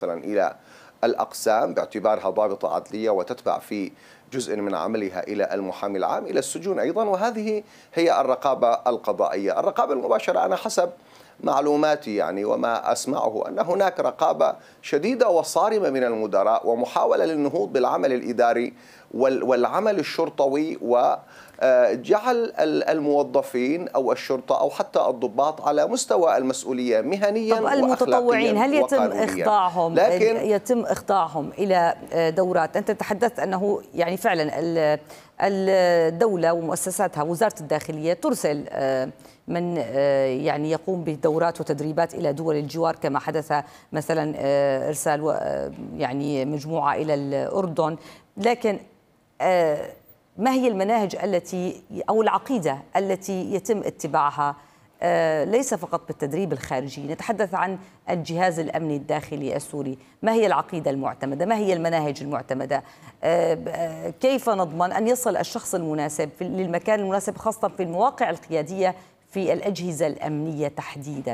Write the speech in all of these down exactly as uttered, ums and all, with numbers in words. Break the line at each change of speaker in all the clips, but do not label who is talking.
مثلا إلى الأقسام باعتبارها ضابطة عدلية وتتبع في جزء من عملها إلى المحامي العام، إلى السجون أيضا، وهذه هي الرقابة القضائية. الرقابة المباشرة أنا حسب معلوماتي يعني وما أسمعه أن هناك رقابة شديدة وصارمة من المدراء ومحاولة للنهوض بالعمل الإداري والعمل الشرطوي وجعل الموظفين أو الشرطة أو حتى الضباط على مستوى المسؤولية مهنيا
طب المتطوعين هل يتم إخضاعهم
لكن
يتم إخضاعهم إلى دورات؟ أنت تحدثت أنه يعني فعلا الدولة ومؤسساتها وزارة الداخلية ترسل من يعني يقوم بدورات وتدريبات إلى دول الجوار، كما حدث مثلا إرسال يعني مجموعة إلى الأردن، لكن ما هي المناهج التي أو العقيدة التي يتم اتباعها ليس فقط بالتدريب الخارجي؟ نتحدث عن الجهاز الأمني الداخلي السوري، ما هي العقيدة المعتمدة؟ ما هي المناهج المعتمدة؟ كيف نضمن أن يصل الشخص المناسب للمكان المناسب، خاصة في المواقع القيادية في الأجهزة الأمنية تحديدا؟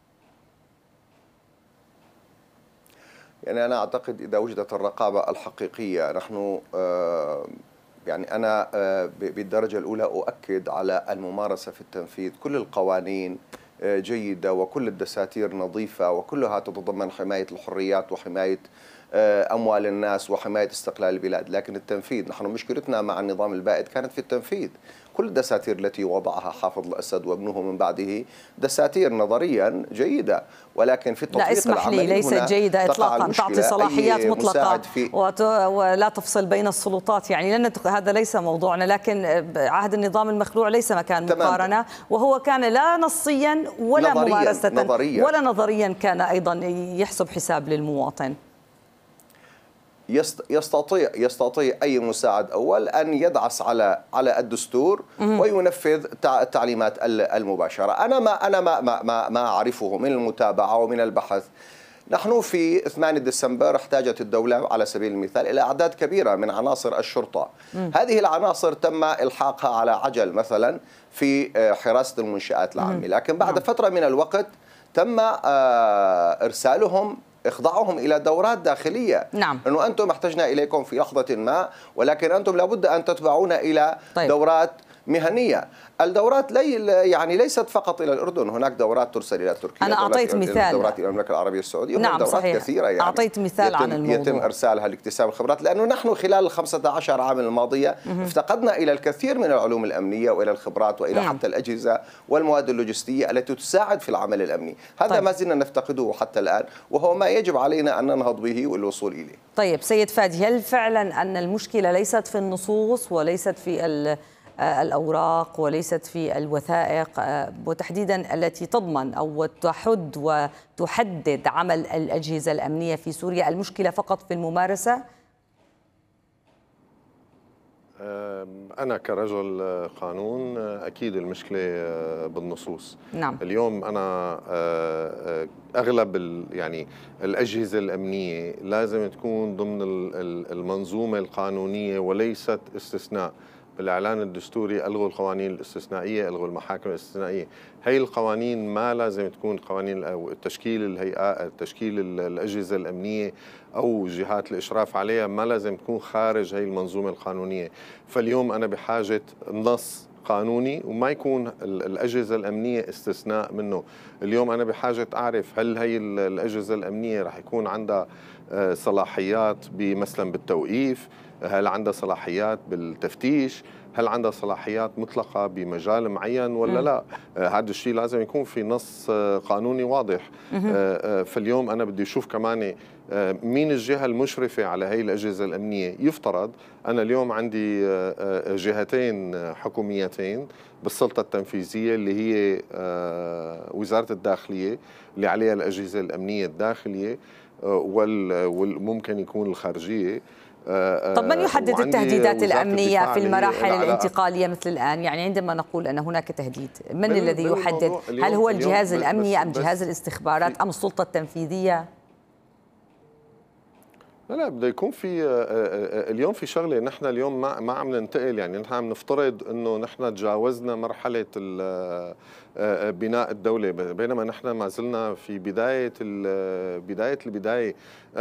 يعني أنا أعتقد إذا وجدت الرقابة الحقيقية، نحن يعني أنا بالدرجة الأولى أؤكد على الممارسة في التنفيذ. كل القوانين جيدة وكل الدساتير نظيفة وكلها تتضمن حماية الحريات وحماية أموال الناس وحماية استقلال البلاد، لكن التنفيذ، نحن مشكلتنا مع النظام البائد كانت في التنفيذ. كل الدساتير التي وضعها حافظ الأسد وابنه من بعده دساتير نظريا جيدة، ولكن في التطبيق
لا اسمح لي ليست جيدة إطلاقا، تعطي صلاحيات مطلقة ولا تفصل بين السلطات. يعني لن هذا ليس موضوعنا، لكن عهد النظام المخلوع ليس مكان مقارنة، وهو كان لا نصيا ولا
نظرياً
ممارسة
نظرياً
ولا نظريا كان أيضا يحسب حساب للمواطن.
يستطيع يستطيع أي مساعد أول أن يدعس على على الدستور وينفذ التعليمات المباشرة. أنا ما أنا ما ما ما أعرفه من المتابعة ومن البحث. نحن في ثمانية ديسمبر احتاجت الدولة على سبيل المثال إلى أعداد كبيرة من عناصر الشرطة. مم. هذه العناصر تم إلحاقها على عجل مثلا في حراسة المنشآت العامة، لكن بعد مم. فترة من الوقت تم إرسالهم إخضاعهم إلى دورات داخلية.
نعم.
أنه أنتم احتجنا إليكم في لحظة ما، ولكن أنتم لابد أن تتبعونا إلى طيب. دورات مهنية. الدورات لي يعني ليست فقط إلى الأردن، هناك دورات ترسل إلى تركيا،
أنا أعطيت مثال،
دورات إلى المملكة العربية السعودية،
نعم
دورات
صحيح.
كثيرة يعني
أعطيت مثال
يتم
عن الموضوع
يتم إرسالها لاكتساب الخبرات، لأنه نحن خلال الخمسة عشر عام الماضية مه. افتقدنا إلى الكثير من العلوم الأمنية وإلى الخبرات وإلى نعم. حتى الأجهزة والمواد اللوجستية التي تساعد في العمل الأمني. هذا طيب. ما زلنا نفتقده حتى الآن، وهو ما يجب علينا أن ننهض به والوصول إليه.
طيب سيد فادي، هل فعلا أن المشكلة ليست في النصوص وليست في الأوراق وليست في الوثائق وتحديدا التي تضمن أو تحد وتحدد عمل الأجهزة الأمنية في سوريا، المشكلة فقط في الممارسة؟
أنا كرجل قانون أكيد المشكلة بالنصوص.
نعم.
اليوم أنا أغلب يعني الأجهزة الأمنية لازم تكون ضمن المنظومة القانونية وليست استثناء. بالإعلان الدستوري ألغوا القوانين الاستثنائية، ألغوا المحاكم الاستثنائية. هي القوانين ما لازم تكون قوانين أو تشكيل الهيئات، تشكيل الأجهزة الأمنية أو جهات الإشراف عليها ما لازم تكون خارج هي المنظومة القانونية. فاليوم أنا بحاجة نص قانوني وما يكون الأجهزة الأمنية استثناء منه. اليوم أنا بحاجة أعرف هل هي الأجهزة الأمنية رح يكون عندها صلاحيات مثلا بالتوقيف، هل عندها صلاحيات بالتفتيش، هل عندها صلاحيات مطلقة بمجال معين ولا لا. هذا الشيء لازم يكون في نص قانوني واضح. فاليوم أنا بدي أشوف كمان مين الجهة المشرفة على هي الأجهزة الأمنية. يفترض أنا اليوم عندي جهتين حكوميتين بالسلطة التنفيذية اللي هي وزارة الداخلية اللي عليها الأجهزة الأمنية الداخلية وممكن يكون الخارجية.
طب من يحدد التهديدات الأمنية في المراحل الانتقالية مثل الآن؟ يعني عندما نقول أن هناك تهديد، من الذي يحدد؟ هل هو الجهاز الأمني أم جهاز الاستخبارات أم السلطة التنفيذية؟
لا لا بده يكون في اليوم في شغله، نحن اليوم ما ما عم ننتقل، يعني نحن عم نفترض انه نحن تجاوزنا مرحله بناء الدوله، بينما نحن ما زلنا في بدايه بدايه البدايه.